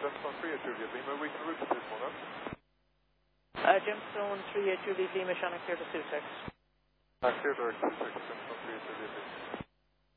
Gemstone 382 Juliet Lima, we can route to this one, Gemstone 382 Lima, Shannon, clear to Sussex. Clear direct Sussex, Gemstone 382 Juliet Lima.